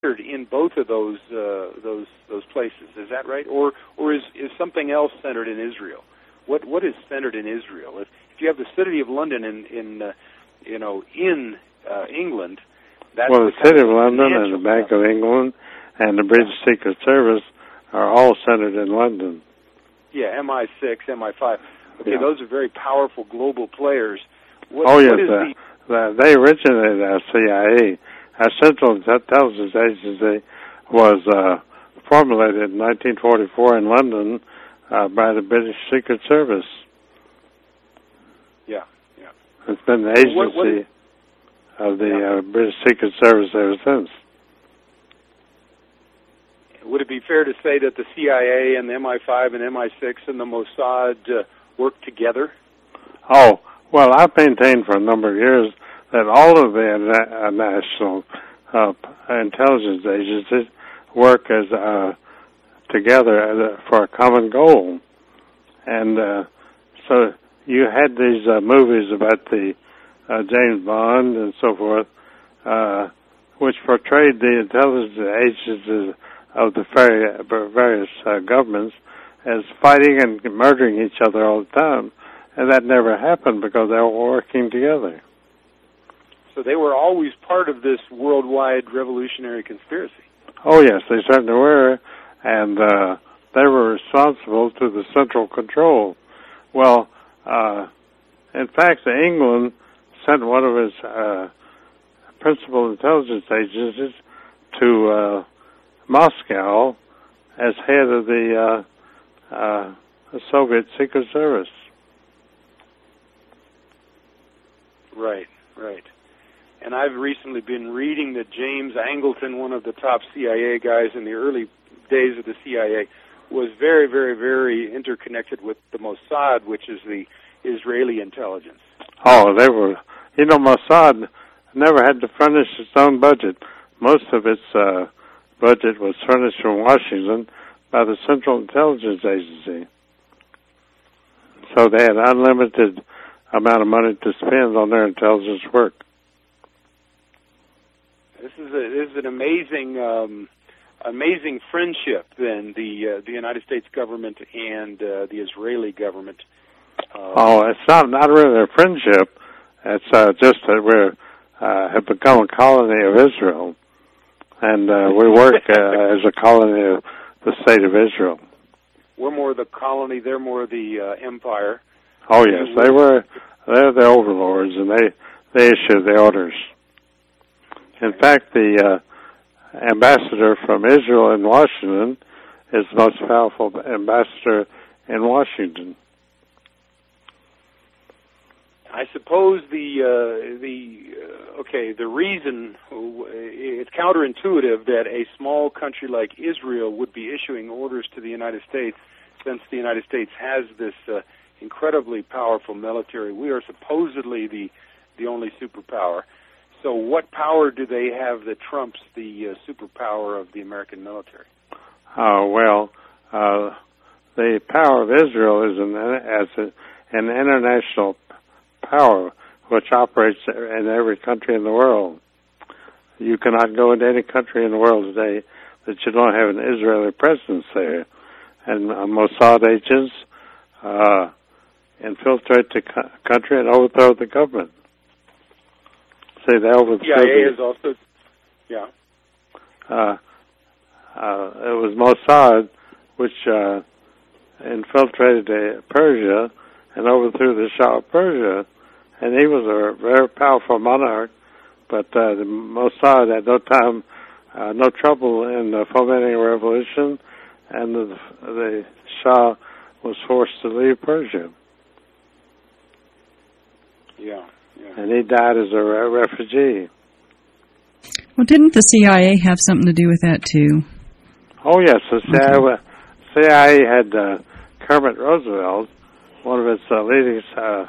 in both of those places. Is that right? Or is something else centered in Israel? What is centered in Israel? If you have the City of London in England, that's the City of London and the Bank of England and the British Secret Service are all centered in London. Yeah, MI6, MI5. Okay, those are very powerful global players. They originated as CIA. Our Central Intelligence Agency was formulated in 1944 in London by the British Secret Service. Yeah. It's been the agency of the British Secret Service ever since. Would it be fair to say that the CIA and the MI5 and MI6 and the Mossad work together? Oh, well, I've maintained for a number of years that all of the national intelligence agencies work as together for a common goal. And so you had these movies about the James Bond and so forth, which portrayed the intelligence agencies of the various governments as fighting and murdering each other all the time. And that never happened because they were working together. So they were always part of this worldwide revolutionary conspiracy. Oh, yes, they certainly were. And they were responsible to the central control. Well, in fact, England sent one of its principal intelligence agencies to Moscow as head of the Soviet Secret Service. Right. And I've recently been reading that James Angleton, one of the top CIA guys in the early days of the CIA, was very, very, very interconnected with the Mossad, which is the Israeli intelligence. Oh, they were. Mossad never had to furnish its own budget. Most of its budget was furnished from Washington by the Central Intelligence Agency. So they had unlimited amount of money to spend on their intelligence work. This is an amazing friendship, then, the United States government and the Israeli government. It's not really a friendship. It's just that we have become a colony of Israel, and we work as a colony of the state of Israel. We're more the colony; they're more the empire. Oh yes, they're the overlords, and they issue the orders. In fact, the ambassador from Israel in Washington is the most powerful ambassador in Washington. I suppose the reason, it's counterintuitive that a small country like Israel would be issuing orders to the United States, since the United States has this incredibly powerful military. We are supposedly the only superpower. So what power do they have that trumps the superpower of the American military? The power of Israel is an international power which operates in every country in the world. You cannot go into any country in the world today that you don't have an Israeli presence there. And Mossad agents infiltrate the country and overthrow the government. See, they overthrew CIA is also, it was Mossad which infiltrated Persia and overthrew the Shah of Persia, and he was a very powerful monarch, but the Mossad had no trouble in fomenting a revolution, and the Shah was forced to leave Persia. Yeah. And he died as a refugee. Well, didn't the CIA have something to do with that, too? Oh, yes. The CIA had Kermit Roosevelt, one of its leading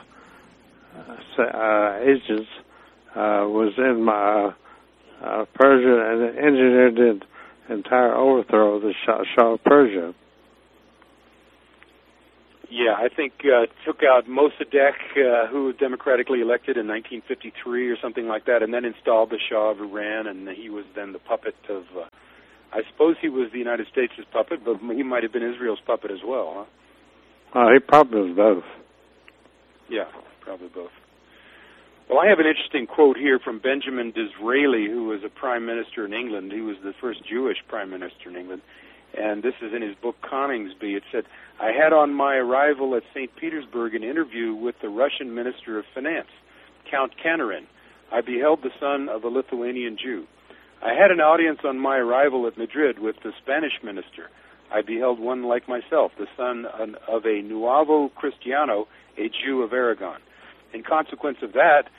agents, was in Persia and engineered the entire overthrow of the Shah of Persia. Yeah, I think took out Mossadegh, who was democratically elected in 1953 or something like that, and then installed the Shah of Iran, and he was then the puppet of, I suppose he was the United States' puppet, but he might have been Israel's puppet as well, huh? He probably was both. Yeah, probably both. Well, I have an interesting quote here from Benjamin Disraeli, who was a prime minister in England. He was the first Jewish prime minister in England. And this is in his book Coningsby. It said, I had on my arrival at St. Petersburg an interview with the Russian Minister of Finance, Count Kanarin. I beheld the son of a Lithuanian Jew. I had an audience on my arrival at Madrid with the Spanish minister. I beheld one like myself, the son of a Nuevo Cristiano, a Jew of Aragon. In consequence of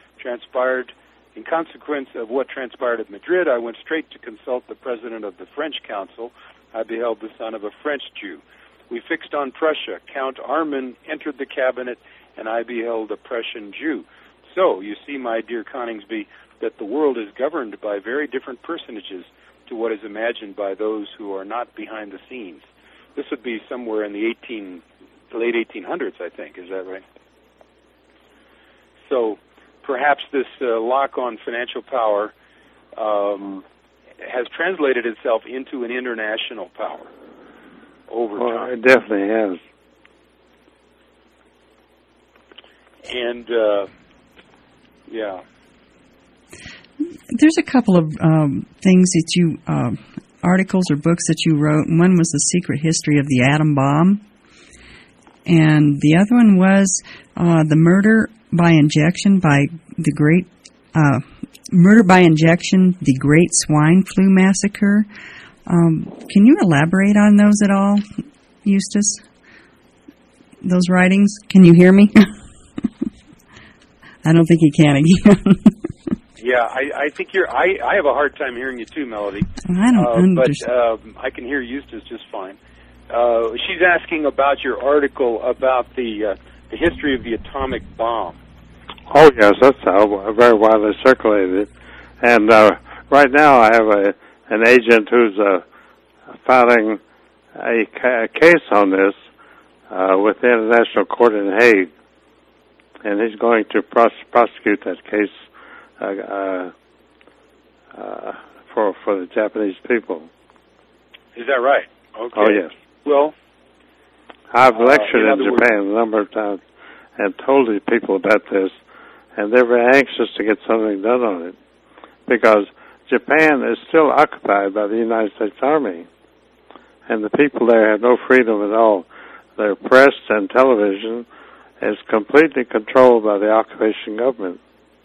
what transpired at Madrid, I went straight to consult the president of the French Council. I beheld the son of a French Jew. We fixed on Prussia. Count Arman entered the cabinet, and I beheld a Prussian Jew. So, you see, my dear Coningsby, that the world is governed by very different personages to what is imagined by those who are not behind the scenes. This would be somewhere in the late 1800s, I think. Is that right? So perhaps this lock on financial power has translated itself into an international power over time. It definitely has. And, yeah. There's a couple of things that you, articles or books that you wrote. One was The Secret History of the Atom Bomb. And the other one was The Murder by Injection by the Great Swine Flu Massacre. Can you elaborate on those at all, Eustace? Those writings? Can you hear me? I don't think you can again. Yeah, I think I have a hard time hearing you too, Melody. I don't understand. But I can hear Eustace just fine. She's asking about your article about the history of the atomic bomb. Oh, yes, that's very widely circulated. And right now I have an agent who's filing a case on this with the International Court in Hague. And he's going to prosecute that case for the Japanese people. Is that right? Okay. Oh, yes. Well, I've lectured in Japan a number of times and told these people about this, and they're very anxious to get something done on it because Japan is still occupied by the United States Army, and the people there have no freedom at all. Their press and television is completely controlled by the occupation government.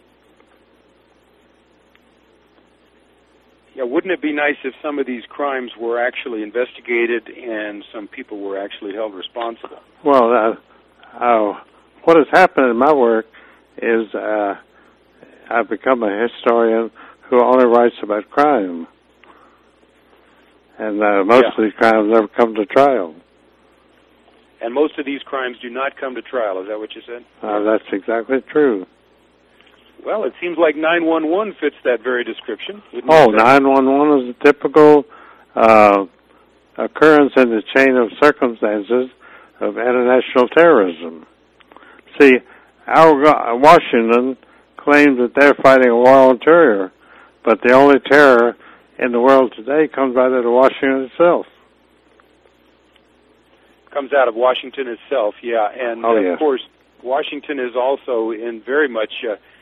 Yeah, wouldn't it be nice if some of these crimes were actually investigated and some people were actually held responsible? Well, what has happened in my work is I've become a historian who only writes about crime. And most of these crimes never come to trial. And most of these crimes do not come to trial. Is that what you said? That's exactly true. Well, it seems like 911 fits that very description. 911 is a typical occurrence in the chain of circumstances of international terrorism. See, Washington claims that they're fighting a war on terror, but the only terror in the world today comes out of Washington itself. Comes out of Washington itself, yeah. And, of course, Washington is also in very much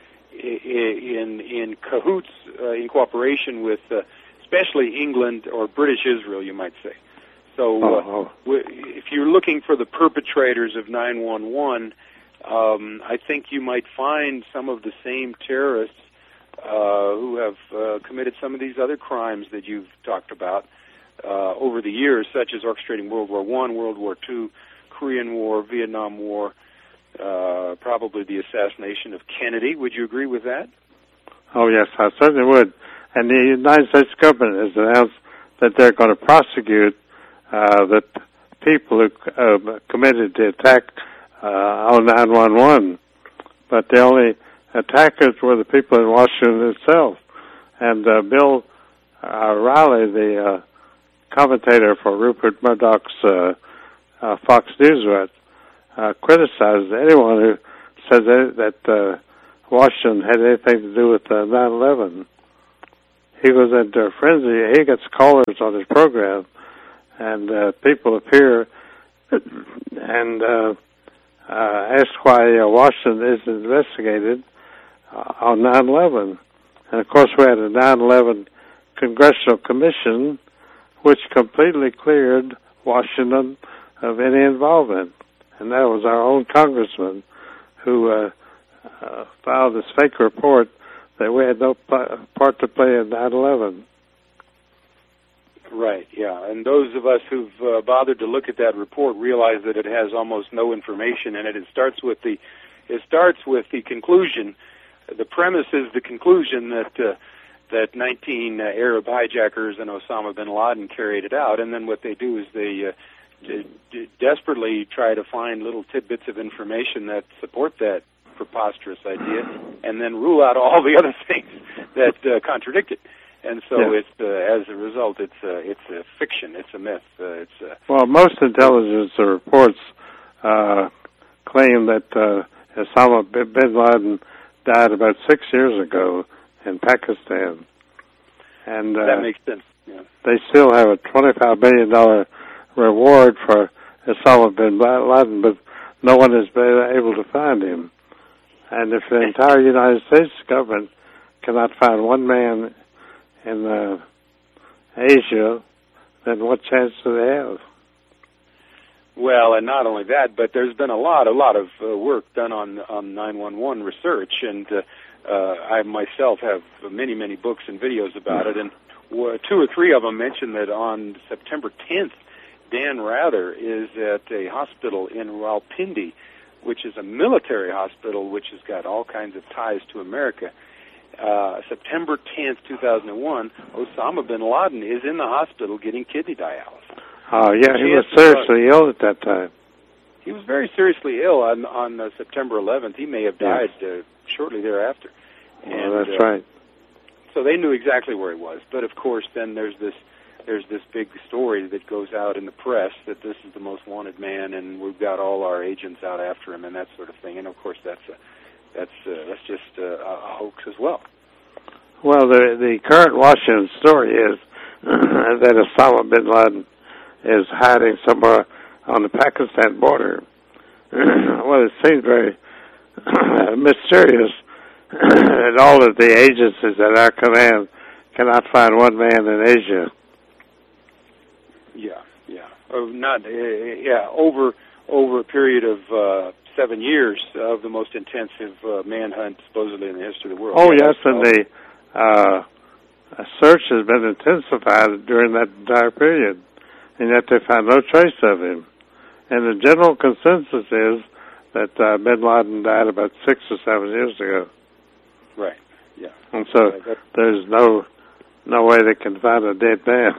in cahoots, in cooperation with especially England or British Israel, you might say. So if you're looking for the perpetrators of 911, I think you might find some of the same terrorists who have committed some of these other crimes that you've talked about over the years, such as orchestrating World War I, World War II, Korean War, Vietnam War, probably the assassination of Kennedy. Would you agree with that? Oh, yes, I certainly would. And the United States government has announced that they're going to prosecute the people who committed the attack on 911. But the only attackers were the people in Washington itself. And Bill Riley, the commentator for Rupert Murdoch's Fox News, criticizes anyone who says that Washington had anything to do with 9/11. He was in a frenzy. He gets callers on his program, and people appear and ask why Washington isn't investigated on 9/11. And of course, we had a 9/11 Congressional Commission, which completely cleared Washington of any involvement. And that was our own congressman who filed this fake report that we had no part to play in 9/11. Right, yeah. And those of us who've bothered to look at that report realize that it has almost no information in it. It starts with the conclusion. The premise is the conclusion that 19 Arab hijackers and Osama bin Laden carried it out, and then what they do is they desperately try to find little tidbits of information that support that preposterous idea, and then rule out all the other things that contradict it. And so it's as a result, it's a fiction, it's a myth. Well, most intelligence reports claim that Osama bin Laden died about 6 years ago in Pakistan, and that makes sense. Yeah. They still have a $25 billion reward for Osama bin Laden, but no one has been able to find him. And if the entire United States government cannot find one man in Asia, then what chance do they have? Well, and not only that, but there's been a lot of work done on 911 research, and I myself have many books and videos about it, and 2 or 3 of them mention that on September 10th, Dan Rather is at a hospital in Rawalpindi, which is a military hospital which has got all kinds of ties to America. September 10th, 2001, Osama bin Laden is in the hospital getting kidney dialysis. Oh, yeah, he was seriously ill at that time. He was very seriously ill on September 11th. He may have died shortly thereafter. And, that's right. So they knew exactly where he was. But, of course, then there's this big story that goes out in the press that this is the most wanted man, and we've got all our agents out after him, and that sort of thing. And, of course, that's just a hoax as well. Well, the current Washington story is that Osama bin Laden is hiding somewhere on the Pakistan border. Well, it seems very mysterious that all of the agencies at our command cannot find one man in Asia. Over a period of 7 years of the most intensive manhunt supposedly in the history of the world. Oh, yes, and the search has been intensified during that entire period, and yet they found no trace of him. And the general consensus is that bin Laden died about 6 or 7 years ago. Right, yeah. And so there's no way they can find a dead man.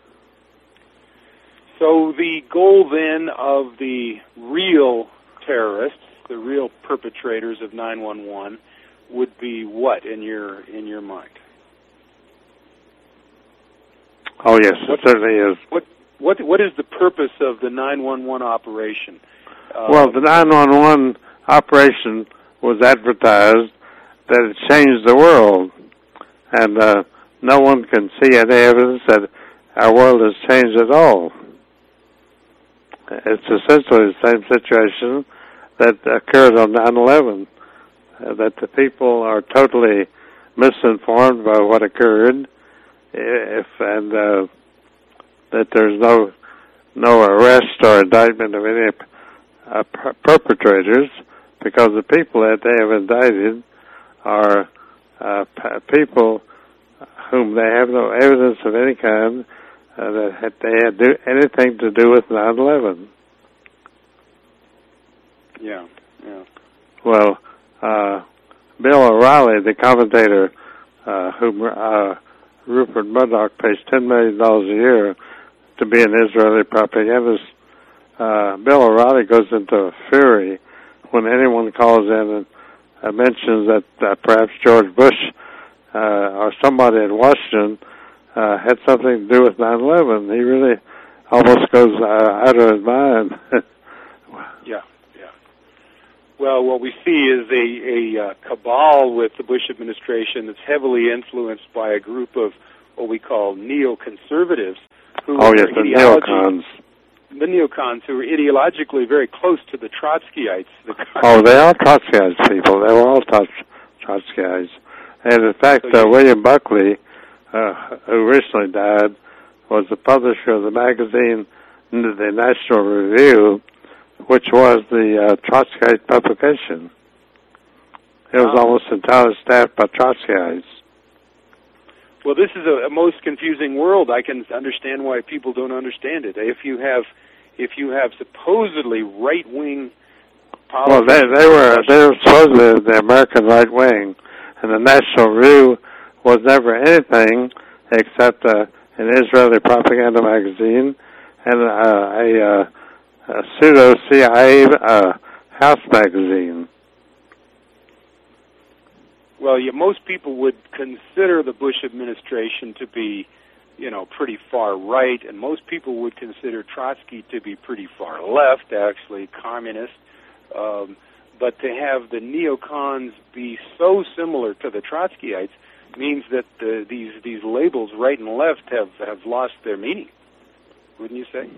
So the goal then of the real terrorists, the real perpetrators of 9/11, would be what in your mind? Oh yes, it certainly is. What is the purpose of the 911 operation? Well, the 911 operation was advertised that it changed the world, and no one can see any evidence that our world has changed at all. It's essentially the same situation that occurred on 9/11, that the people are totally misinformed by what occurred, and that there's no arrest or indictment of any perpetrators, because the people that they have indicted are people whom they have no evidence of any kind that they had anything to do with 9/11. Yeah. Well, Bill O'Reilly, the commentator whom Rupert Murdoch pays $10 million a year to be an Israeli propagandist, Bill O'Reilly goes into a fury when anyone calls in and mentions that perhaps George Bush or somebody in Washington had something to do with 9/11. He really almost goes out of his mind. Yeah. Well, what we see is a cabal with the Bush administration that's heavily influenced by a group of what we call neoconservatives. Who oh, yes, the neocons. The neocons, who are ideologically very close to the Trotskyites. Oh, they are Trotskyites people. They were all Trotskyites. And in fact, William Buckley, who recently died, was the publisher of the magazine, the National Review, which was the Trotskyite publication. It was almost entirely staffed by Trotskyites. Well, this is a most confusing world. I can understand why people don't understand it. If you have supposedly right-wing policies... Well, they were supposedly the American right wing, and the National Review was never anything except an Israeli propaganda magazine and a pseudo-CIA house magazine. Well, most people would consider the Bush administration to be, pretty far right, and most people would consider Trotsky to be pretty far left, actually, communist. But to have the neocons be so similar to the Trotskyites means that these labels, right and left, have lost their meaning. Wouldn't you say?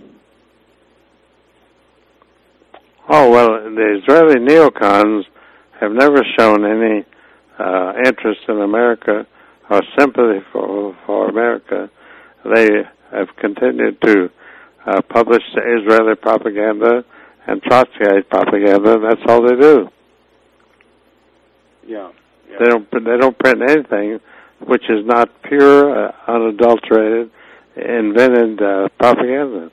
Oh, well, the Israeli neocons have never shown any interest in America or sympathy for America. They have continued to publish the Israeli propaganda and Trotskyite propaganda, and that's all they do. Yeah. They don't print anything which is not pure, unadulterated, invented propaganda.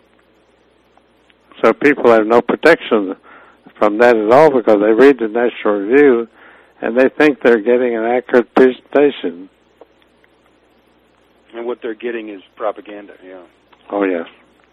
So people have no protection from that at all because they read the National Review and they think they're getting an accurate presentation. And what they're getting is propaganda, yeah. Oh, yes.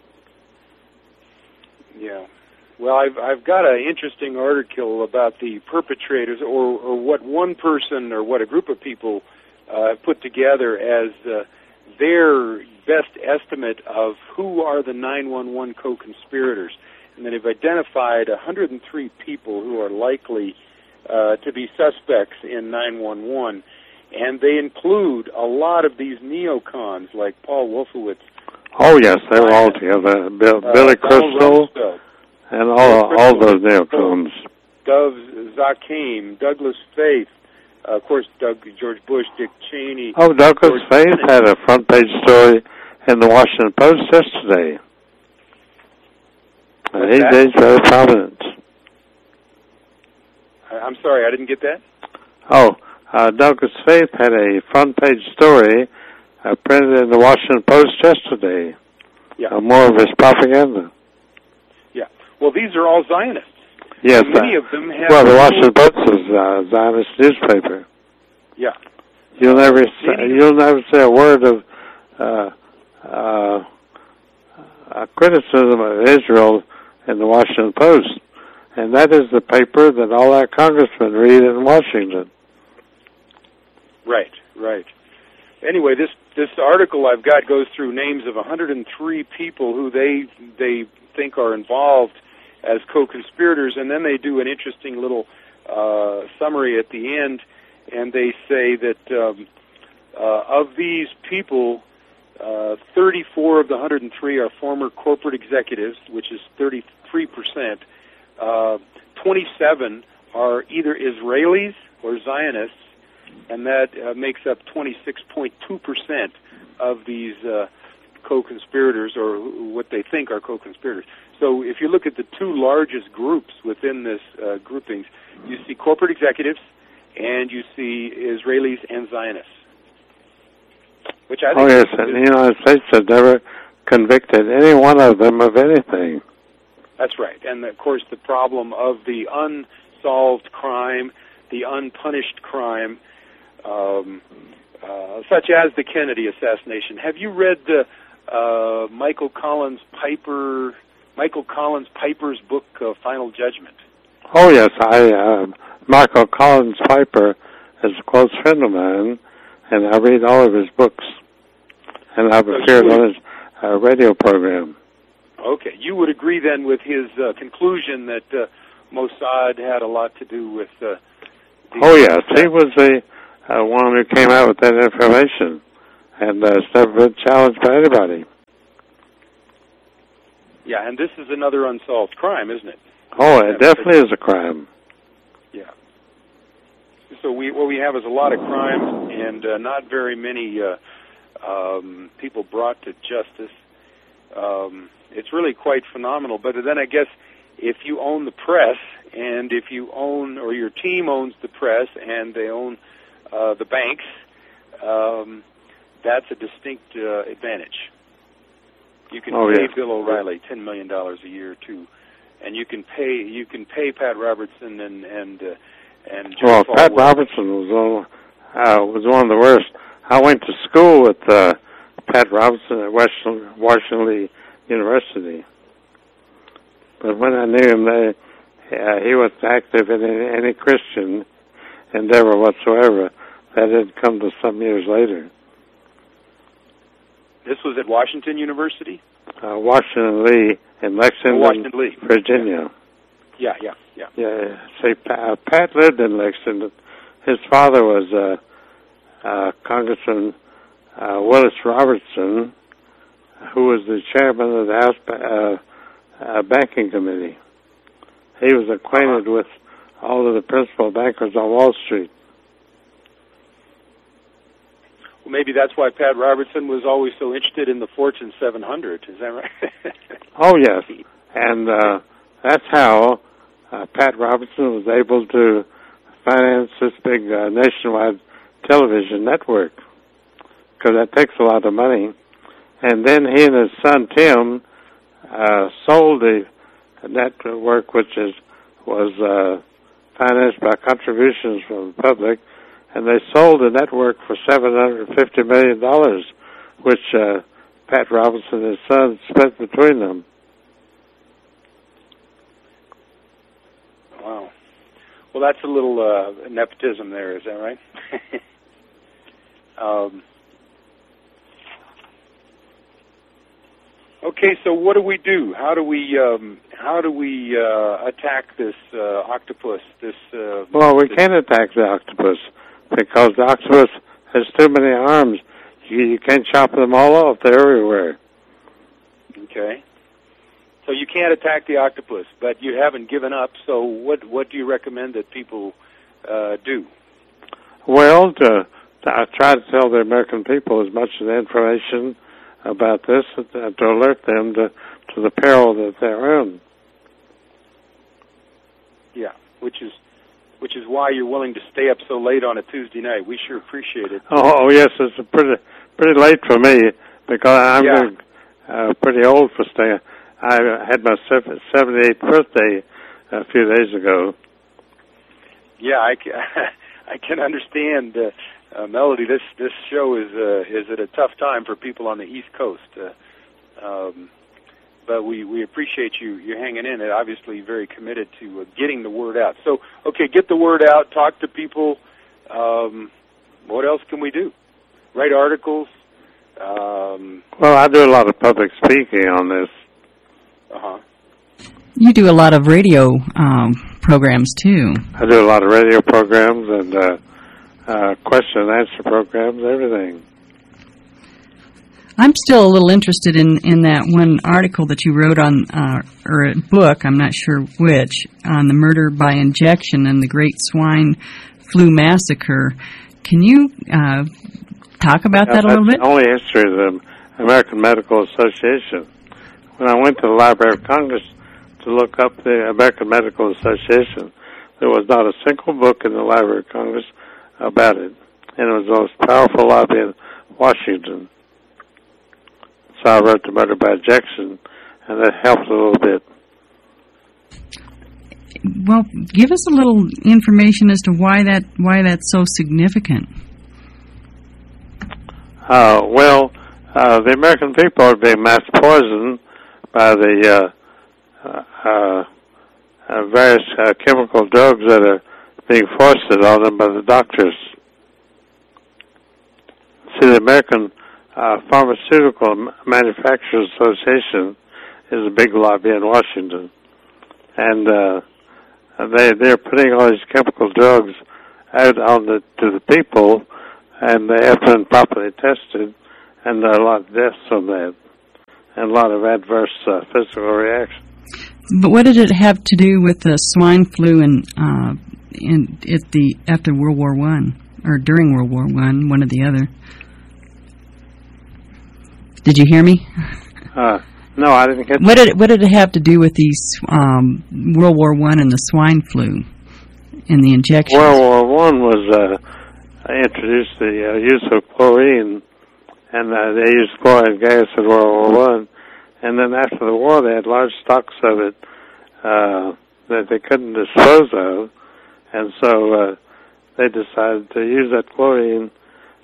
Yeah. Well, I've got an interesting article about the perpetrators, or what one person or what a group of people put together as their best estimate of who are the 9/11 co-conspirators. And they've identified 103 people who are likely to be suspects in 9/11. And they include a lot of these neocons like Paul Wolfowitz. Oh, yes, they were all together. Billy Crystal and all those neocons. Dov Zakheim, Douglas Faith, of course, George Bush, Dick Cheney. Oh, Douglas Faith had a front-page story in the Washington Post yesterday. He's very prominent. I'm sorry, I didn't get that. Oh, Douglas Faith had a front-page story printed in the Washington Post yesterday. Yeah. More of his propaganda. Yeah. Well, these are all Zionists. Yes. Many of them have... Well, the Washington Post is a Zionist newspaper. Yeah. You'll never say a word of criticism of Israel in the Washington Post. And that is the paper that all our congressmen read in Washington. Right. Anyway, this article I've got goes through names of 103 people who they think are involved as co-conspirators, and then they do an interesting little summary at the end, and they say that of these people, 34 of the 103 are former corporate executives, which is 33%. 27 are either Israelis or Zionists, and that makes up 26.2% of these co-conspirators, or what they think are co-conspirators. So if you look at the two largest groups within this groupings, you see corporate executives and you see Israelis and Zionists. Which I think yes, and the United States has never convicted any one of them of anything. That's right. And, of course, the problem of the unsolved crime, the unpunished crime, such as the Kennedy assassination. Have you read Michael Collins Piper's book, Final Judgment? Oh, yes. Michael Collins Piper is a close friend of mine, and I read all of his books. And I've appeared on his radio program. Okay. You would agree, then, with his conclusion that Mossad had a lot to do with. Oh yes, he was the one who came out with that information, and it's never been challenged by anybody. Yeah, and this is another unsolved crime, isn't it? Oh, it definitely is a crime. Yeah. So what we have is a lot of crimes and not very many people brought to justice. It's really quite phenomenal. But then I guess if you own the press, and if you own, or your team owns the press, and they own the banks, that's a distinct advantage. You can pay Bill O'Reilly $10 million a year too, and you can pay Pat Robertson and Jerry Falwell. Pat Robertson was one of the worst. I went to school with Pat Robertson at Washington Lee University, but when I knew him, he was active in any Christian endeavor whatsoever. That didn't come to some years later. This was at Washington University? Washington Lee in Lexington, Virginia. Yeah. See, Pat lived in Lexington. His father was Congressman Willis Robertson, who was the chairman of the House Banking Committee. He was acquainted with all of the principal bankers on Wall Street. Well, maybe that's why Pat Robertson was always so interested in the Fortune 700. Is that right? Oh, yes. And that's how Pat Robertson was able to finance this big nationwide television network, because that takes a lot of money. And then he and his son, Tim, sold the network, which was financed by contributions from the public, and they sold the network for $750 million, which Pat Robertson and his son split between them. Wow. Well, that's a little nepotism there, is that right? Okay, so what do we do? How do we attack this octopus? Well, we can't attack the octopus because the octopus has too many arms. You can't chop them all off. They're everywhere. Okay. So you can't attack the octopus, but you haven't given up. So what do you recommend that people do? Well, I try to tell the American people as much of the information about this to alert them to the peril that they're in. Yeah, which is why you're willing to stay up so late on a Tuesday night. We sure appreciate it. Oh yes, it's pretty late for me because I'm pretty old for staying. I had my 78th birthday a few days ago. Yeah, I can understand. Melody, this show is at a tough time for people on the East Coast, but we appreciate you hanging in. And obviously, very committed to getting the word out. So, okay, get the word out. Talk to people. What else can we do? Write articles. Well, I do a lot of public speaking on this. You do a lot of radio programs too. I do a lot of radio programs and question and answer programs, everything. I'm still a little interested in that one article that you wrote on, or a book, I'm not sure which, on the murder by injection and the Great Swine Flu Massacre. Can you talk about that a little bit? That's the only history of the American Medical Association. When I went to the Library of Congress to look up the American Medical Association, there was not a single book in the Library of Congress about it, and it was the most powerful lobby in Washington. So I wrote The Murder by Injection, and that helped a little bit. Well, give us a little information as to why that's so significant. The American people are being mass poisoned by the various chemical drugs that are being foisted on them by the doctors. See, the American Pharmaceutical Manufacturers Association is a big lobby in Washington, and they're putting all these chemical drugs out to the people, and they have been properly tested, and there are a lot of deaths from that, and a lot of adverse physical reactions. But what did it have to do with the swine flu after World War I, or during World War I, one or the other? Did you hear me? No, I didn't get. What did it have to do with these World War I and the swine flu and the injections? World War I was introduced the use of chlorine, and they used chlorine gas in World War I. And then after the war, they had large stocks of it that they couldn't dispose of, and so they decided to use that chlorine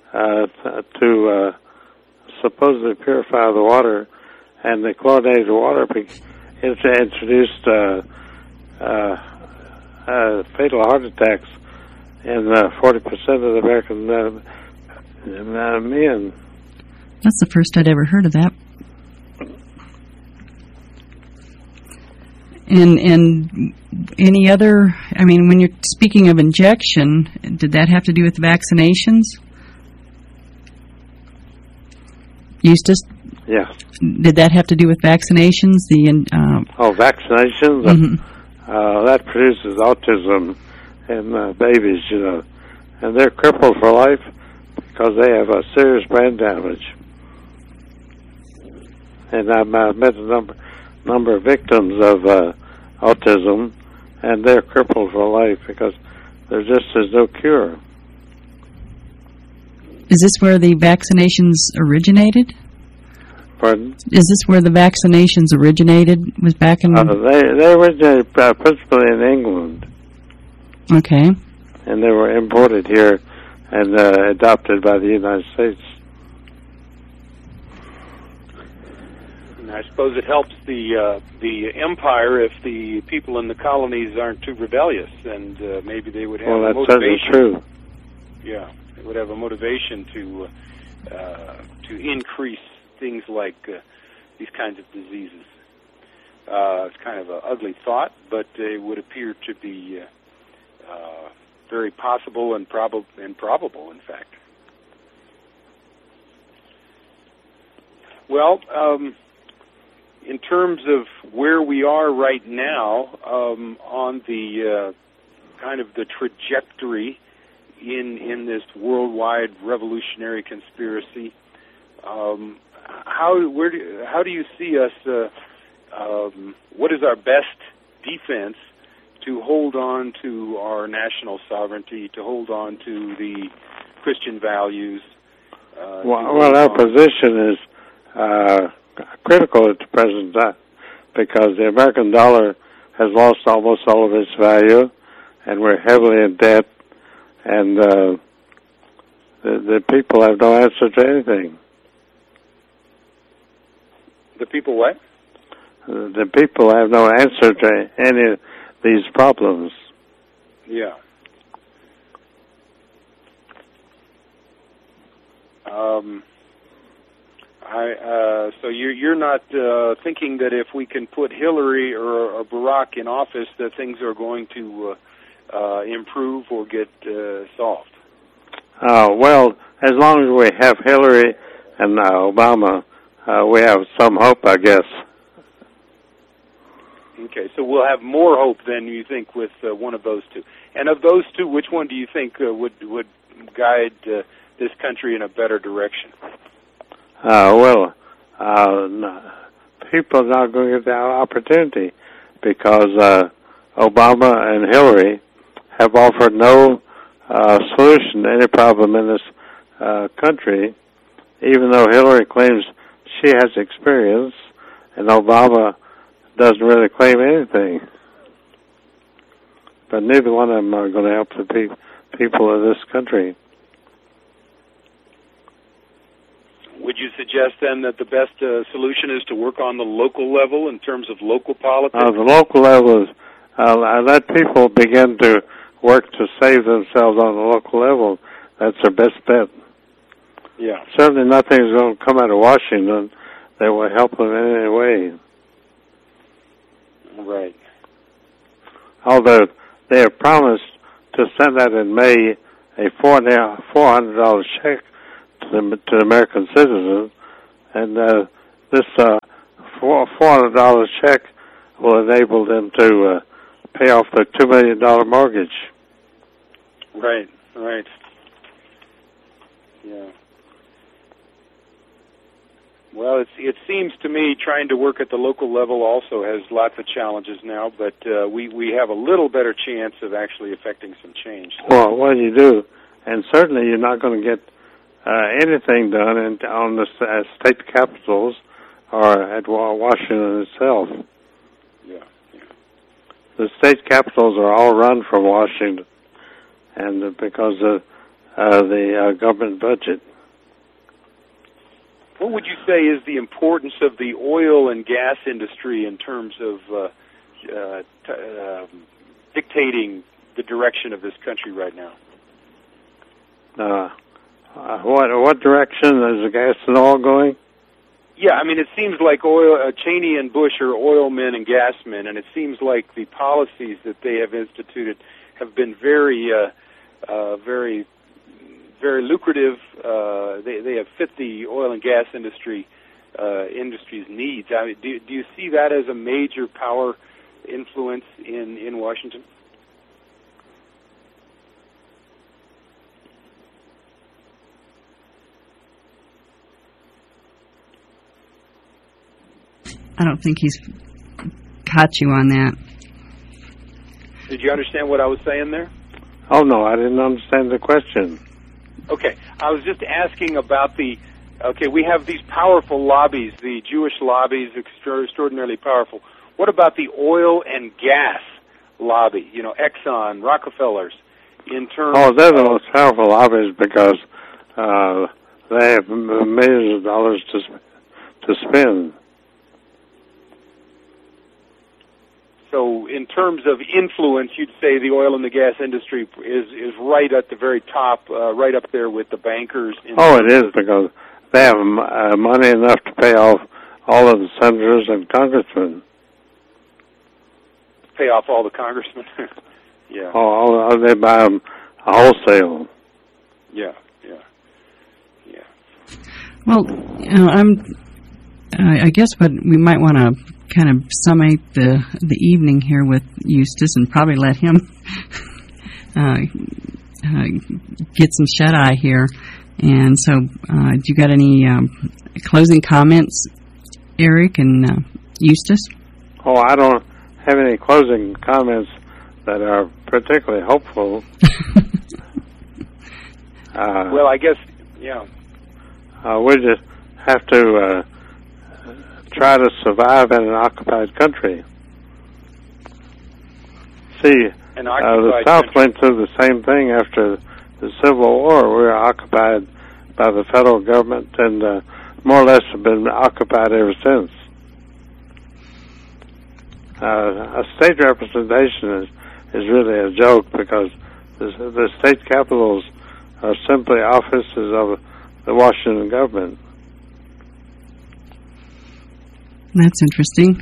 to supposedly purify the water. And the chlorinated water introduced fatal heart attacks in 40% of the American men. That's the first I'd ever heard of that. And any other, I mean, when you're speaking of injection, did that have to do with vaccinations? Eustace? Yeah. Did that have to do with vaccinations? Vaccinations? Mm-hmm. That produces autism in babies, you know. And they're crippled for life because they have a serious brain damage. And I've met a number of victims of autism, and they're crippled for life because there just is no cure. Is this where the vaccinations originated? Pardon? Is this where the vaccinations originated? Was back in... They originated principally in England. Okay. And they were imported here and adopted by the United States. I suppose it helps the empire if the people in the colonies aren't too rebellious, and maybe they would have a motivation. Well, that's certainly true. Yeah, they would have a motivation to increase things like these kinds of diseases. It's kind of an ugly thought, but it would appear to be very possible and probable, in fact. Well, in terms of where we are right now on the kind of the trajectory in this worldwide revolutionary conspiracy, how do you see us? What is our best defense to hold on to our national sovereignty, to hold on to the Christian values? Well, our position is critical at the present time because the American dollar has lost almost all of its value, and we're heavily in debt, and the people have no answer to anything. The people what? The people have no answer to any of these problems. Yeah. So you're not thinking that if we can put Hillary or Barack in office that things are going to improve or get solved? Well, as long as we have Hillary and Obama, we have some hope, I guess. Okay, so we'll have more hope than you think with one of those two. And of those two, which one do you think would guide this country in a better direction? People are not going to get the opportunity because Obama and Hillary have offered no solution to any problem in this country, even though Hillary claims she has experience and Obama doesn't really claim anything. But neither one of them are going to help the people of this country. Would you suggest then that the best solution is to work on the local level in terms of local politics? The local level is let people begin to work to save themselves on the local level. That's their best bet. Yeah. Certainly nothing is going to come out of Washington that will help them in any way. Right. Although they have promised to send out in May a $400 check to American citizens, and this $400 check will enable them to pay off their $2 million mortgage. Right. Yeah. Well, it seems to me trying to work at the local level also has lots of challenges now, but we have a little better chance of actually affecting some change. So. Well, you do, and certainly you're not going to get anything done on the state capitals or at Washington itself. Yeah. The state capitals are all run from Washington, and because of the government budget. What would you say is the importance of the oil and gas industry in terms of dictating the direction of this country right now? What direction is the gas and oil going? Yeah, I mean, it seems like Cheney and Bush are oil men and gas men, and it seems like the policies that they have instituted have been very lucrative. They have fit the oil and gas industry's needs. I mean, do you see that as a major power influence in Washington? I don't think he's caught you on that. Did you understand what I was saying there? Oh, no, I didn't understand the question. Okay, I was just asking about we have these powerful lobbies, the Jewish lobbies, extraordinarily powerful. What about the oil and gas lobby, Exxon, Rockefellers, in terms they're the most powerful lobbies because they have millions of dollars to spend. So in terms of influence, you'd say the oil and the gas industry is right at the very top, right up there with the bankers. It is, because they have money enough to pay off all of the senators and congressmen. Pay off all the congressmen? Yeah. They buy them wholesale. Yeah. Well, I guess what we might want to kind of summate the evening here with Eustace and probably let him get some shut-eye here. And so do you got any closing comments, Eric and Eustace? I don't have any closing comments that are particularly hopeful. Well, I guess, yeah. We just have to try to survive in an occupied country. See, the South went through the same thing after the Civil War. We were occupied by the federal government and more or less have been occupied ever since. A state representation is really a joke because the state capitals are simply offices of the Washington government. That's interesting.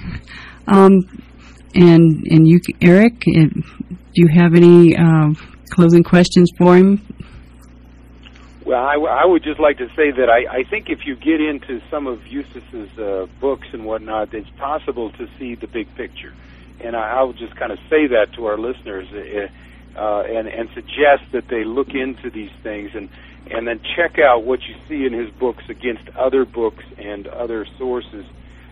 And you, Eric, do you have any closing questions for him? Well, I would just like to say that I think if you get into some of Eustace's books and whatnot, it's possible to see the big picture. And I would just kind of say that to our listeners and suggest that they look into these things and then check out what you see in his books against other books and other sources.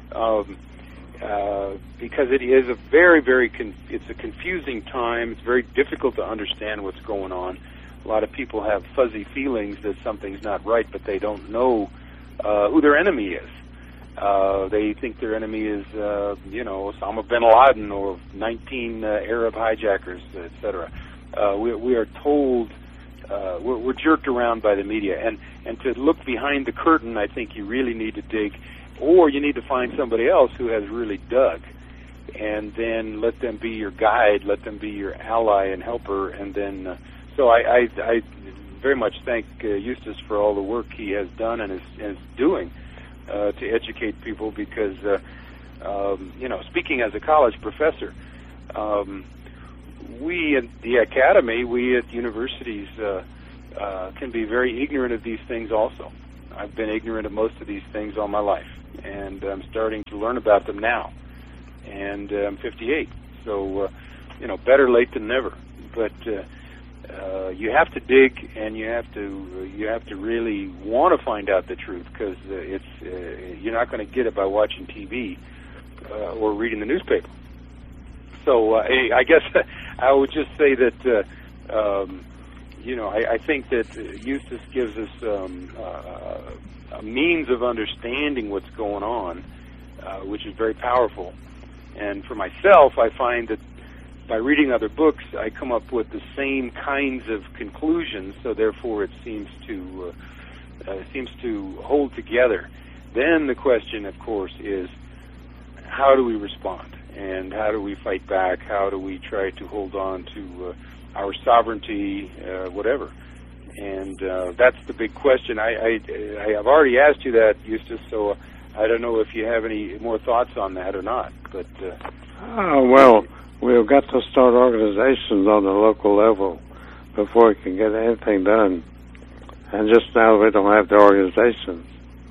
Because it is a very, it's a confusing time. It's very difficult to understand what's going on. A lot of people have fuzzy feelings that something's not right, but they don't know who their enemy is. They think their enemy is, Osama bin Laden or 19 Arab hijackers, etc. We are told, we're jerked around by the media. And to look behind the curtain, I think you really need to dig, or you need to find somebody else who has really dug, and then let them be your guide, let them be your ally and helper, and then... So I very much thank Eustace for all the work he has done and is doing to educate people because, speaking as a college professor, we at the academy, we at universities can be very ignorant of these things also. I've been ignorant of most of these things all my life, and I'm starting to learn about them now. And I'm 58, so better late than never. But you have to dig, and you have to really want to find out the truth, because you're not going to get it by watching TV or reading the newspaper. So I guess I would just say that I think that Eustace gives us a means of understanding what's going on, which is very powerful. And for myself, I find that by reading other books, I come up with the same kinds of conclusions. So therefore, it seems to hold together. Then the question, of course, is how do we respond, and how do we fight back? How do we try to hold on to our sovereignty, whatever? And that's the big question. I have already asked you that, Eustace, so I don't know if you have any more thoughts on that or not. But well, we've got to start organizations on the local level before we can get anything done. And just now we don't have the organizations.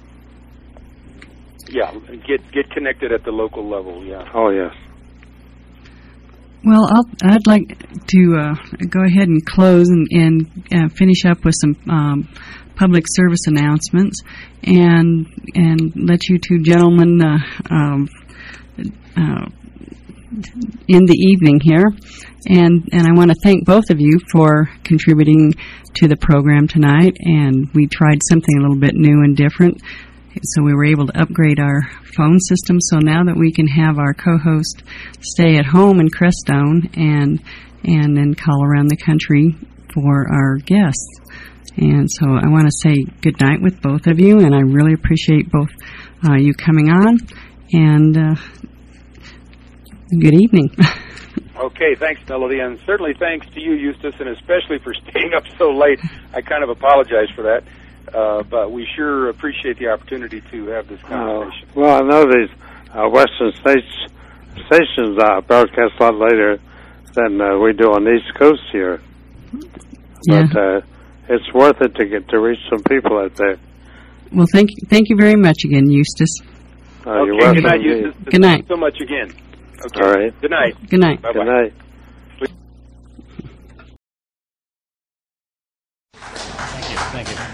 Yeah, get connected at the local level, yeah. Oh, yes. Well, I'd like to go ahead and close and finish up with some public service announcements, and let you two gentlemen end the evening here. And I want to thank both of you for contributing to the program tonight. And we tried something a little bit new and different. So we were able to upgrade our phone system. So now that we can have our co-host stay at home in Crestone and then call around the country for our guests. And so I want to say good night with both of you, and I really appreciate both you coming on. And good evening. Okay, thanks, Melody, and certainly thanks to you, Eustace, and especially for staying up so late. I kind of apologize for that. But we sure appreciate the opportunity to have this conversation. Well, I know these Western stations broadcast a lot later than we do on the East Coast here. Yeah. But it's worth it to get to reach some people out there. Well, thank you very much again, Eustace. You're welcome. Good night, Eustace. Good night. Thanks so much again. Okay. All right. Good night. Good night. Bye-bye. Good night. Thank you.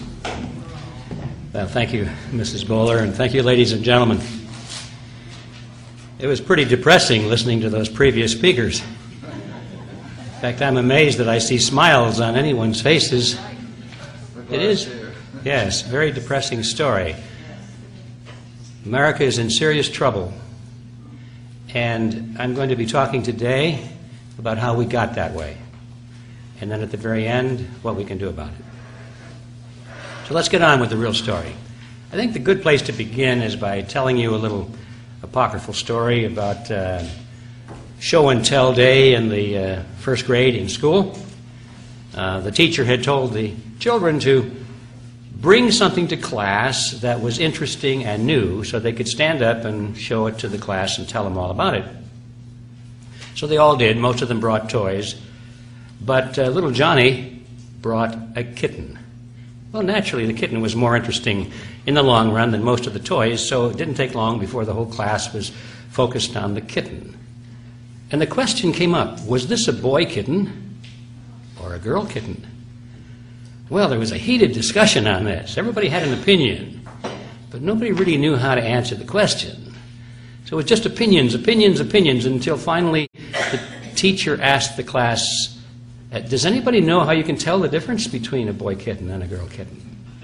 Well, thank you, Mrs. Bowler, and thank you, ladies and gentlemen. It was pretty depressing listening to those previous speakers. In fact, I'm amazed that I see smiles on anyone's faces. It is, yes, very depressing story. America is in serious trouble, and I'm going to be talking today about how we got that way, and then at the very end, what we can do about it. So let's get on with the real story. I think the good place to begin is by telling you a little apocryphal story about show and tell day in the first grade in school. The teacher had told the children to bring something to class that was interesting and new so they could stand up and show it to the class and tell them all about it. So they all did. Most of them brought toys. But little Johnny brought a kitten. Well, naturally, the kitten was more interesting in the long run than most of the toys, so it didn't take long before the whole class was focused on the kitten. And the question came up, was this a boy kitten or a girl kitten? Well, there was a heated discussion on this. Everybody had an opinion, but nobody really knew how to answer the question. So it was just opinions, until finally the teacher asked the class, does anybody know how you can tell the difference between a boy kitten and a girl kitten?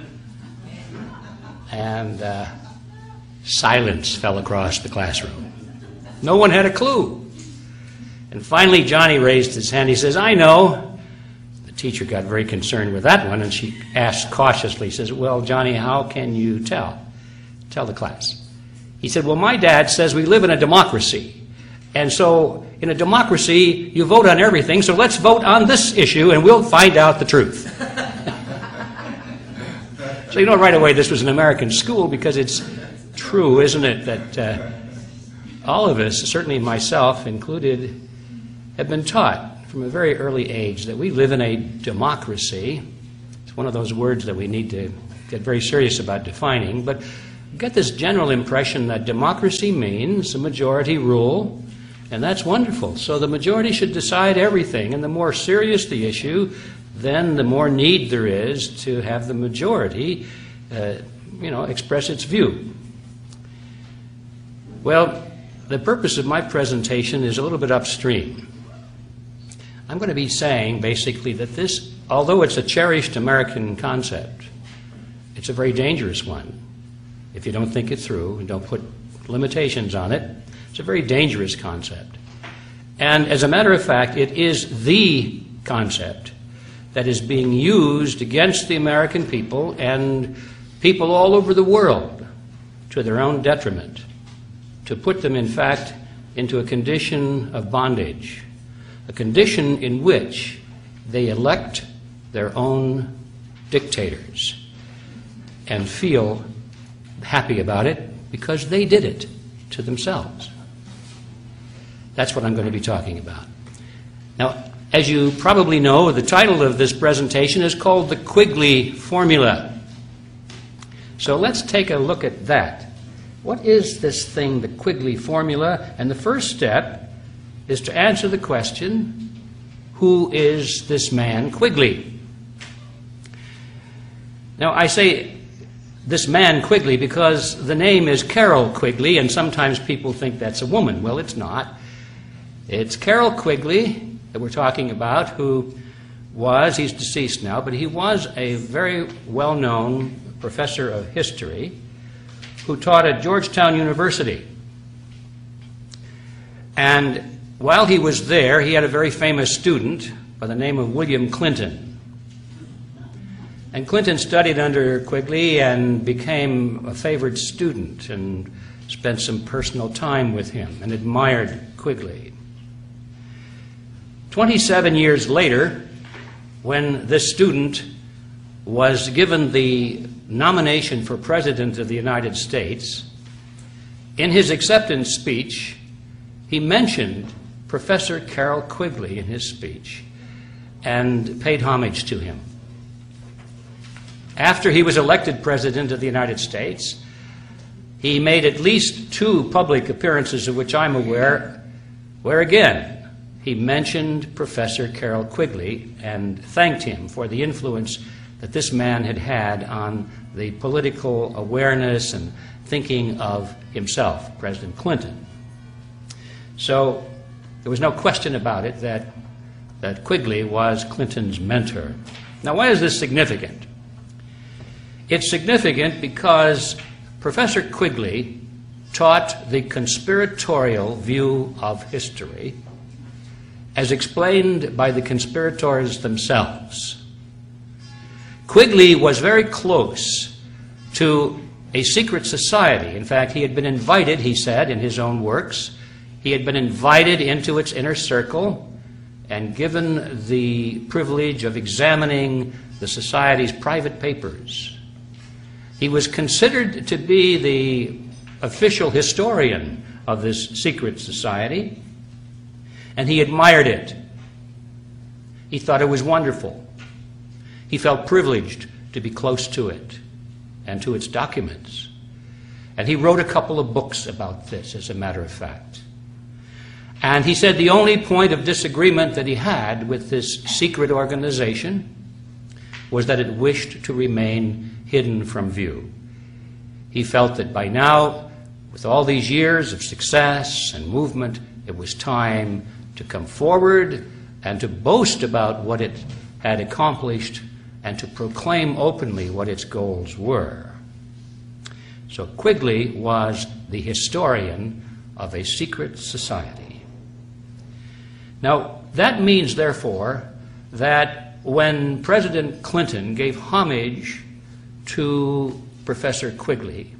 And silence fell across the classroom. No one had a clue. And finally Johnny raised his hand. He says, I know. The teacher got very concerned with that one, and she asked cautiously, says, well, Johnny, how can you tell? Tell the class. He said, well, my dad says we live in a democracy. And so in a democracy, you vote on everything, so let's vote on this issue and we'll find out the truth. So you know right away this was an American school, because it's true, isn't it, that all of us, certainly myself included, have been taught from a very early age that we live in a democracy. It's one of those words that we need to get very serious about defining, but get this general impression that democracy means the majority rule, and that's wonderful. So the majority should decide everything, and the more serious the issue, then the more need there is to have the majority express its view. Well, the purpose of my presentation is a little bit upstream. I'm going to be saying basically that this, although it's a cherished American concept, it's a very dangerous one. If you don't think it through and don't put limitations on it, it's a very dangerous concept. And as a matter of fact, it is the concept that is being used against the American people and people all over the world to their own detriment, to put them, in fact, into a condition of bondage, a condition in which they elect their own dictators and feel happy about it because they did it to themselves. That's what I'm going to be talking about. Now, as you probably know, the title of this presentation is called the Quigley Formula. So let's take a look at that. What is this thing, the Quigley Formula? And the first step is to answer the question, who is this man Quigley? Now, I say this man Quigley because the name is Carroll Quigley, and sometimes people think that's a woman. Well, it's not. It's Carroll Quigley that we're talking about, he's deceased now, but he was a very well-known professor of history who taught at Georgetown University. And while he was there, he had a very famous student by the name of William Clinton. And Clinton studied under Quigley and became a favored student and spent some personal time with him and admired Quigley. 27 years later, when this student was given the nomination for President of the United States, in his acceptance speech, he mentioned Professor Carroll Quigley in his speech and paid homage to him. After he was elected President of the United States, he made at least 2 public appearances of which I'm aware, where again he mentioned Professor Carroll Quigley and thanked him for the influence that this man had had on the political awareness and thinking of himself, President Clinton. So there was no question about it that Quigley was Clinton's mentor. Now, why is this significant? It's significant because Professor Quigley taught the conspiratorial view of history as explained by the conspirators themselves. Quigley was very close to a secret society. In fact, he had been invited, he said in his own works, he had been invited into its inner circle and given the privilege of examining the society's private papers. He was considered to be the official historian of this secret society, and he admired it. He thought it was wonderful. He felt privileged to be close to it and to its documents. And he wrote a couple of books about this, as a matter of fact. And he said the only point of disagreement that he had with this secret organization was that it wished to remain hidden from view. He felt that by now, with all these years of success and movement, it was time to come forward and to boast about what it had accomplished and to proclaim openly what its goals were. So Quigley was the historian of a secret society. Now, that means, therefore, that when President Clinton gave homage to Professor Quigley,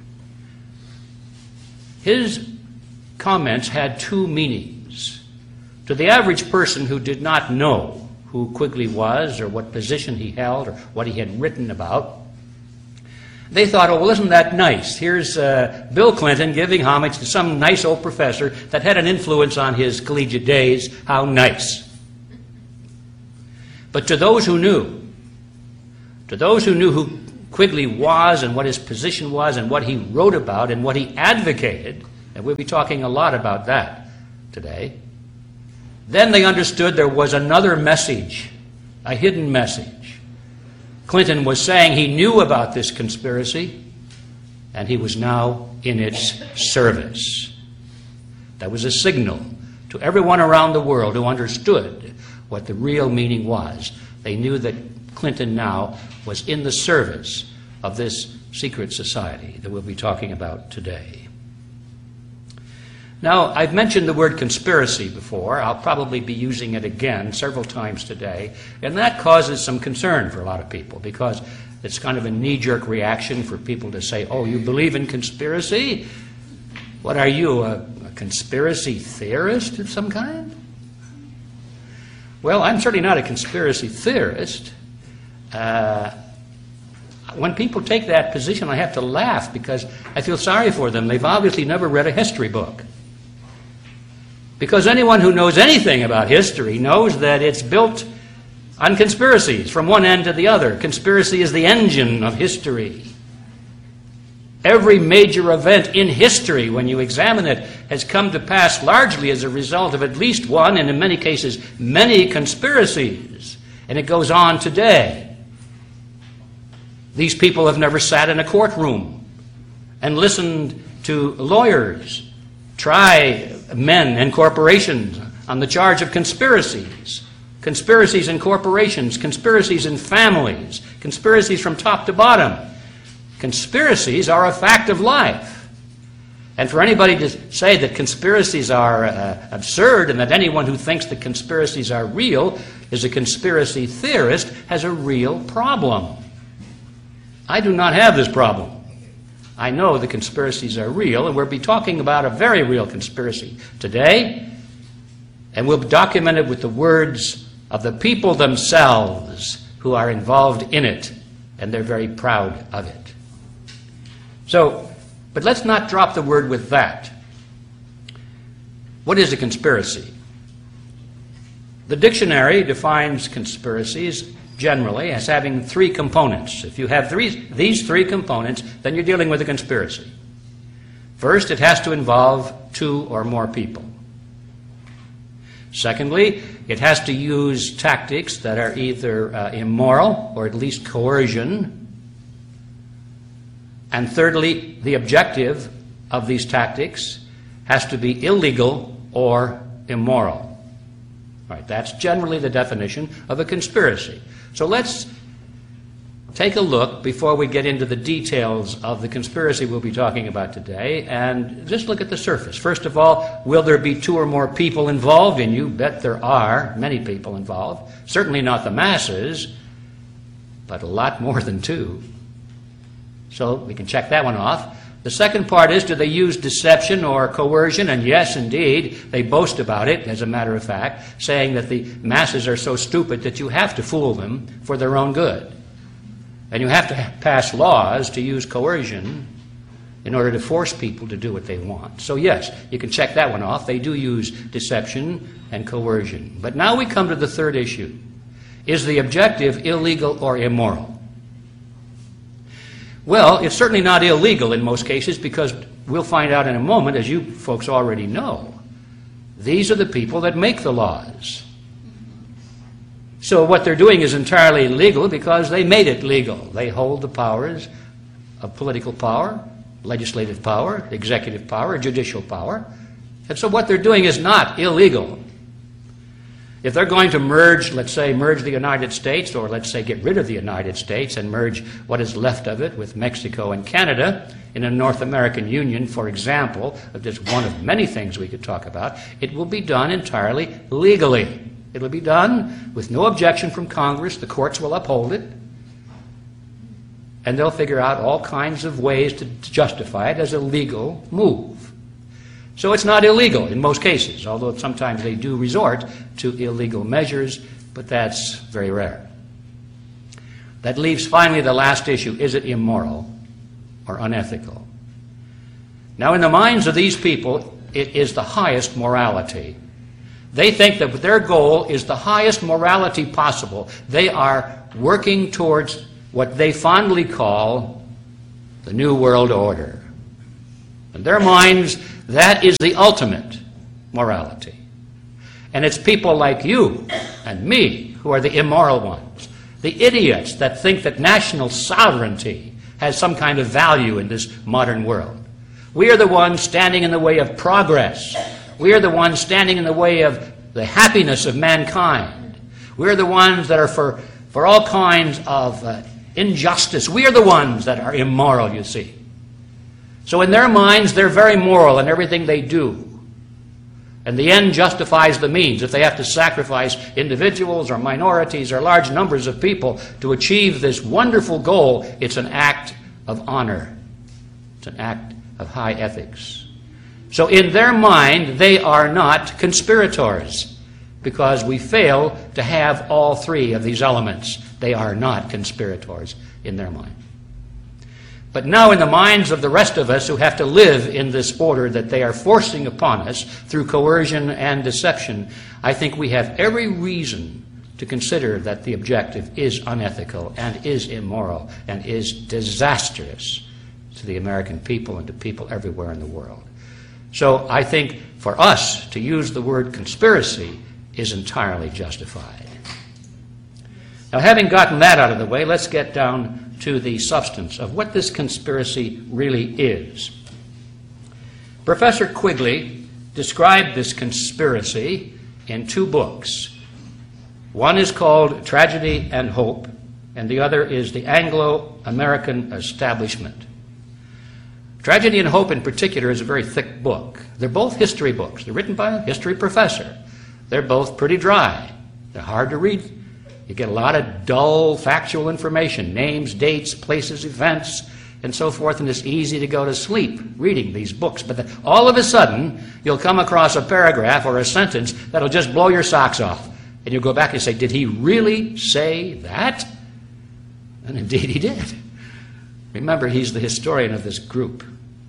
his comments had 2 meanings. To the average person who did not know who Quigley was or what position he held or what he had written about, They thought, oh, well, isn't that nice? Here's Bill Clinton giving homage to some nice old professor that had an influence on his collegiate days. How nice. But to those who knew who Quigley was and what his position was and what he wrote about and what he advocated, and we'll be talking a lot about that today, then they understood there was another message, a hidden message. Clinton was saying he knew about this conspiracy, and he was now in its service. That was a signal to everyone around the world who understood what the real meaning was. They knew that Clinton now was in the service of this secret society that we'll be talking about today. Now, I've mentioned the word conspiracy before. I'll probably be using it again several times today, and that causes some concern for a lot of people because it's kind of a knee-jerk reaction for people to say, oh, you believe in conspiracy? What are you, a conspiracy theorist of some kind? Well, I'm certainly not a conspiracy theorist. When people take that position, I have to laugh because I feel sorry for them. They've obviously never read a history book. Because anyone who knows anything about history knows that it's built on conspiracies from one end to the other. Conspiracy is the engine of history. Every major event in history, when you examine it, has come to pass largely as a result of at least one, and in many cases, many conspiracies. And it goes on today. These people have never sat in a courtroom and listened to lawyers try men and corporations on the charge of conspiracies. Conspiracies in corporations, conspiracies in families, conspiracies from top to bottom. Conspiracies are a fact of life. And for anybody to say that conspiracies are absurd and that anyone who thinks that conspiracies are real is a conspiracy theorist has a real problem. I do not have this problem. I know the conspiracies are real, and we'll be talking about a very real conspiracy today, and we'll document it with the words of the people themselves who are involved in it, and they're very proud of it. So, but let's not drop the word with that. What is a conspiracy? The dictionary defines conspiracies generally as having three components. If you have these three components, then you're dealing with a conspiracy. First, it has to involve two or more people. Secondly, it has to use tactics that are either immoral or at least coercion. And thirdly, the objective of these tactics has to be illegal or immoral. Right, that's generally the definition of a conspiracy. So let's take a look before we get into the details of the conspiracy we'll be talking about today and just look at the surface. First of all, will there be two or more people involved? And you bet there are many people involved. Certainly not the masses, but a lot more than two. So we can check that one off. The second part is, do they use deception or coercion? And yes, indeed, they boast about it, as a matter of fact, saying that the masses are so stupid that you have to fool them for their own good. And you have to pass laws to use coercion in order to force people to do what they want. So yes, you can check that one off. They do use deception and coercion. But now we come to the third issue. Is the objective illegal or immoral? Well, it's certainly not illegal in most cases because we'll find out in a moment, as you folks already know, these are the people that make the laws. So what they're doing is entirely legal because they made it legal. They hold the powers of political power, legislative power, executive power, judicial power. And so what they're doing is not illegal. If they're going to merge, let's say, merge the United States, or let's say get rid of the United States and merge what is left of it with Mexico and Canada in a North American Union, for example, just one of many things we could talk about, it will be done entirely legally. It will be done with no objection from Congress. The courts will uphold it. And they'll figure out all kinds of ways to justify it as a legal move. So it's not illegal in most cases, although sometimes they do resort to illegal measures, but that's very rare. That leaves finally the last issue. Is it immoral? or unethical. Now, in the minds of these people, it is the highest morality. They think that their goal is the highest morality possible. They are working towards what they fondly call the New World Order. In their minds, that is the ultimate morality. And it's people like you and me who are the immoral ones, the idiots that think that national sovereignty has some kind of value in this modern world. We are the ones standing in the way of progress. We are the ones standing in the way of the happiness of mankind. We are the ones that are for all kinds of injustice. We are the ones that are immoral, you see. So in their minds, they're very moral in everything they do. And the end justifies the means. If they have to sacrifice individuals or minorities or large numbers of people to achieve this wonderful goal, it's an act of honor. It's an act of high ethics. So in their mind, they are not conspirators, because we fail to have all three of these elements. They are not conspirators in their mind. But now in the minds of the rest of us who have to live in this order that they are forcing upon us through coercion and deception, I think we have every reason to consider that the objective is unethical and is immoral and is disastrous to the American people and to people everywhere in the world. So I think for us to use the word conspiracy is entirely justified. Now, having gotten that out of the way, let's get down to the substance of what this conspiracy really is. Professor Quigley described this conspiracy in two books. One is called Tragedy and Hope, and the other is The Anglo-American Establishment. Tragedy and Hope in particular is a very thick book. They're both history books. They're written by a history professor. They're both pretty dry. They're hard to read. You get a lot of dull, factual information, names, dates, places, events, and so forth, and it's easy to go to sleep reading these books. But then all of a sudden, you'll come across a paragraph or a sentence that'll just blow your socks off. And you'll go back and say, did he really say that? And indeed he did. Remember, he's the historian of this group.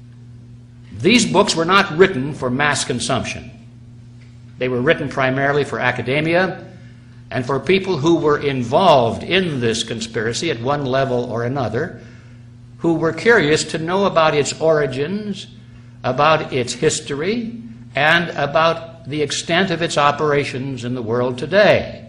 These books were not written for mass consumption. They were written primarily for academia and for people who were involved in this conspiracy at one level or another, who were curious to know about its origins, about its history, and about the extent of its operations in the world today.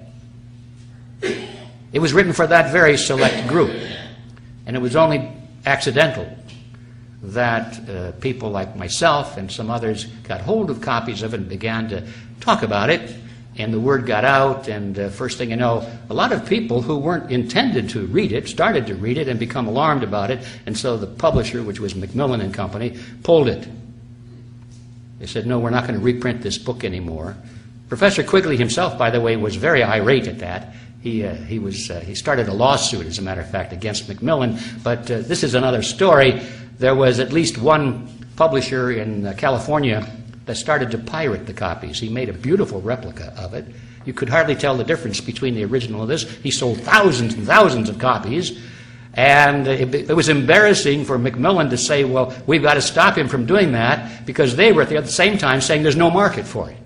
It was written for that very select group, and it was only accidental that people like myself and some others got hold of copies of it and began to talk about it, and the word got out, and first thing you know, a lot of people who weren't intended to read it started to read it and become alarmed about it, and so the publisher, which was Macmillan and Company, pulled it. They said, no, we're not going to reprint this book anymore. Professor Quigley himself, by the way, was very irate at that. He started a lawsuit, as a matter of fact, against Macmillan, but this is another story. There was at least one publisher in California that started to pirate the copies. He made a beautiful replica of it. You could hardly tell the difference between the original and this. He sold thousands and thousands of copies, and it was embarrassing for Macmillan to say, well, we've got to stop him from doing that, because they were at the same time saying there's no market for it.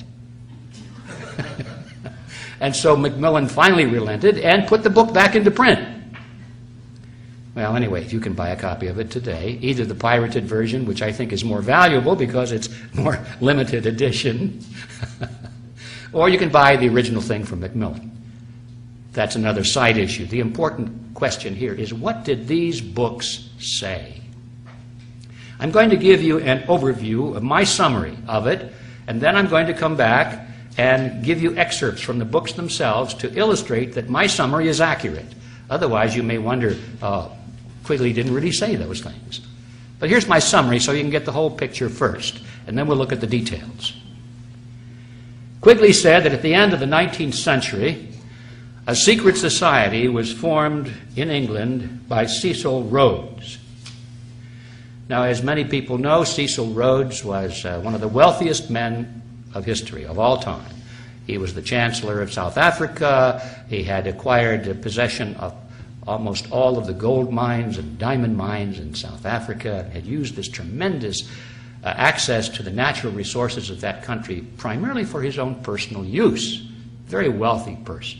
And so Macmillan finally relented and put the book back into print. Well, anyway, you can buy a copy of it today, either the pirated version, which I think is more valuable because it's more limited edition, or you can buy the original thing from Macmillan. That's another side issue. The important question here is, what did these books say? I'm going to give you an overview of my summary of it, and then I'm going to come back and give you excerpts from the books themselves to illustrate that my summary is accurate. Otherwise, you may wonder, Quigley didn't really say those things. But here's my summary so you can get the whole picture first, and then we'll look at the details. Quigley said that at the end of the 19th century, a secret society was formed in England by Cecil Rhodes. Now, as many people know, Cecil Rhodes was one of the wealthiest men of history of all time. He was the Chancellor of South Africa. He had acquired possession of almost all of the gold mines and diamond mines in South Africa, had used this tremendous access to the natural resources of that country primarily for his own personal use. Very wealthy person.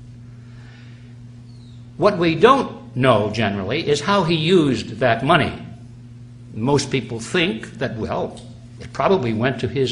What we don't know generally is how he used that money. Most people think that, well, it probably went to his